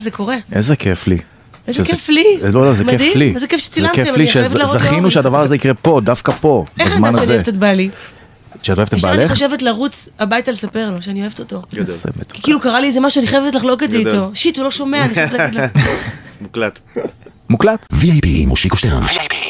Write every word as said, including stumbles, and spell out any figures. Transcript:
זה קורה. איזה כיף לי. איזה כיף לי. לא, לא, זה כיף לי. איזה כיף שצילמתם. זה כיף לי שזכינו שהדבר הזה יקרה פה, דווקא פה, בזמן הזה. איך אני יודעת שאני אוהבת את בעלי? שאת אוהבת את בעלך? אני חושבת לרוץ הביתה לספר לו שאני אוהבת אותו. כי כאילו קרה לי איזה משהו, אני חייבת לחלוק את זה איתו. שיט, הוא לא שומע, אני חייבת להגיד לו. מוקלט. מוקלט. וי איי פי עם מושיקו שטרן.